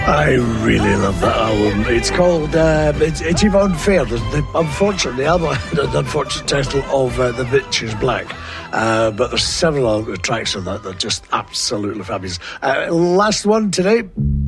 I really love that album. It's called, it's even unfair. Unfortunately, the album had an unfortunate title of The Bitch is Black. But there's several tracks on that that are just absolutely fabulous. Last one today.